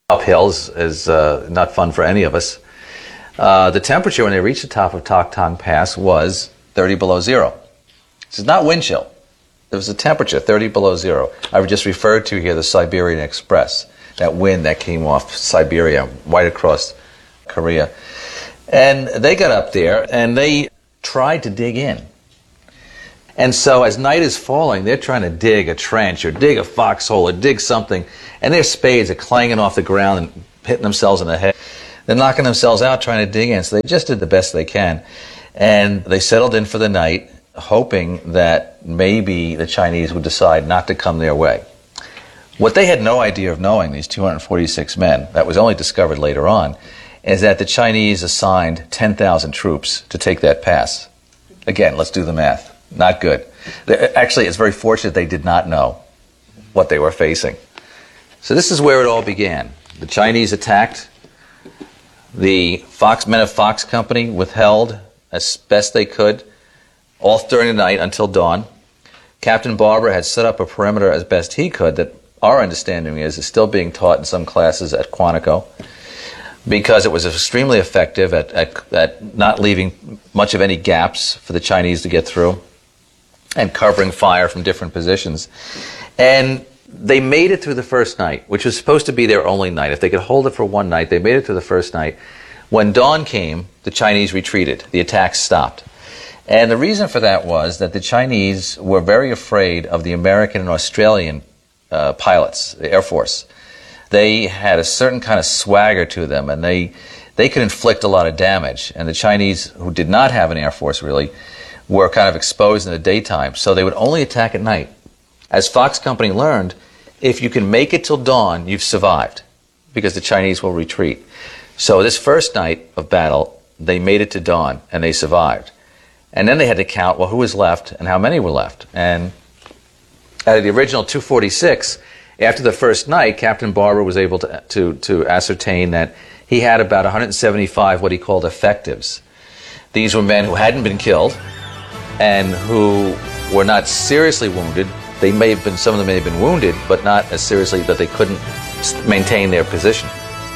uphill is not fun for any of us. The temperature when they reached the top of Tok Tong Pass was 30 below zero. This is not wind chill. There was a temperature 30 below zero. I've just referred to here the Siberian Express, that wind that came off Siberia right across Korea. And they got up there and they tried to dig in. And so as night is falling, they're trying to dig a trench or dig a foxhole or dig something, and their spades are clanging off the ground and hitting themselves in the head. They're knocking themselves out trying to dig in, so they just did the best they can. And they settled in for the night, hoping that maybe the Chinese would decide not to come their way. What they had no idea of knowing, these 246 men, that was only discovered later on, is that the Chinese assigned 10,000 troops to take that pass. Again, let's do the math. Not good. Actually, it's very fortunate they did not know what they were facing. So this is where it all began. The Chinese attacked. The men of Fox Company withheld as best they could, all during the night until dawn. Captain Barber had set up a perimeter as best he could that our understanding is still being taught in some classes at Quantico, because it was extremely effective at not leaving much of any gaps for the Chinese to get through and covering fire from different positions. And they made it through the first night, which was supposed to be their only night. If they could hold it for one night, they made it through the first night. When dawn came, the Chinese retreated. The attacks stopped. And the reason for that was that the Chinese were very afraid of the American and Australian pilots, the Air Force. They had a certain kind of swagger to them, and they could inflict a lot of damage. And the Chinese, who did not have an Air Force really, were kind of exposed in the daytime. So they would only attack at night. As Fox Company learned, if you can make it till dawn, you've survived, because the Chinese will retreat. So this first night of battle, they made it to dawn, and they survived. And then they had to count, well, who was left and how many were left. And out of the original 246, after the first night, Captain Barber was able to ascertain that he had about 175 what he called effectives. These were men who hadn't been killed and who were not seriously wounded. They may have been, some of them may have been wounded, but not as seriously that they couldn't maintain their position.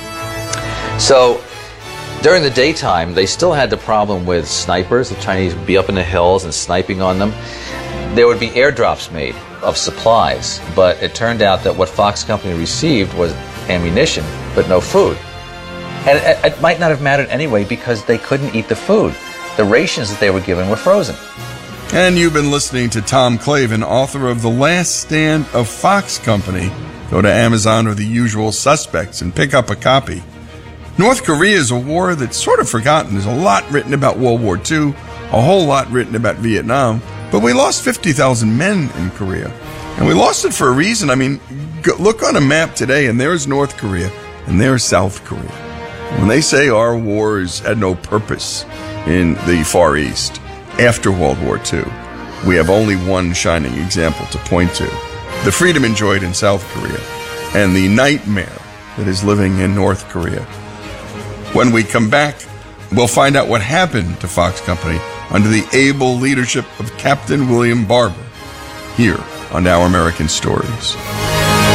So during the daytime, they still had the problem with snipers. The Chinese would be up in the hills and sniping on them. There would be airdrops made of supplies, but it turned out that what Fox Company received was ammunition, but no food. And it might not have mattered anyway, because they couldn't eat the food. The rations that they were given were frozen. And you've been listening to Tom Clavin, author of The Last Stand of Fox Company. Go to Amazon or the usual suspects and pick up a copy. North Korea is a war that's sort of forgotten. There's a lot written about World War II, a whole lot written about Vietnam, but we lost 50,000 men in Korea. And we lost it for a reason. I mean, look on a map today, and there's North Korea, and there's South Korea. When they say our wars had no purpose in the Far East after World War II, we have only one shining example to point to: the freedom enjoyed in South Korea and the nightmare that is living in North Korea. When we come back, we'll find out what happened to Fox Company under the able leadership of Captain William Barber, here on Our American Stories.